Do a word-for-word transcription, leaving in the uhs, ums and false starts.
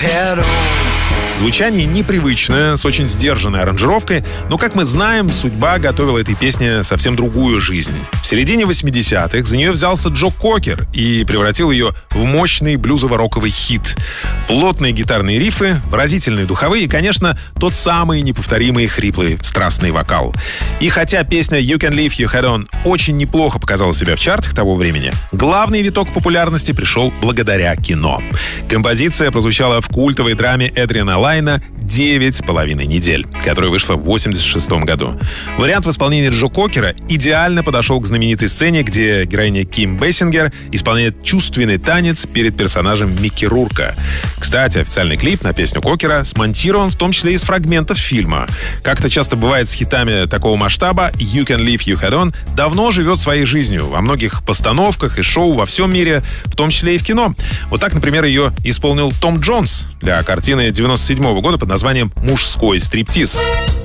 head on. Звучание непривычное, с очень сдержанной аранжировкой, но, как мы знаем, судьба готовила этой песне совсем другую жизнь. В середине восьмидесятых за нее взялся Джо Кокер и превратил ее в мощный блюзово-роковый хит. Плотные гитарные рифы, выразительные духовые и, конечно, тот самый неповторимый хриплый страстный вокал. И хотя песня «You Can Leave Your Head On» очень неплохо показала себя в чартах того времени, главный виток популярности пришел благодаря кино. Композиция прозвучала в культовой драме Эдриана Лайна «Девять с половиной недель», которая вышла в восемьдесят шестом году. Вариант в исполнении Джо Кокера идеально подошел к знаменитой сцене, где героиня Ким Бейсингер исполняет чувственный танец перед персонажем Микки Рурка. Кстати, официальный клип на песню Кокера смонтирован в том числе из фрагментов фильма. Как это часто бывает с хитами такого масштаба, «You Can Leave Your Head On» давно живет своей жизнью во многих постановках и шоу во всем мире, в том числе и в кино. Вот так, например, ее исполнил Том Джонс для картины девяносто седьмого года под названием «Мужской стриптиз».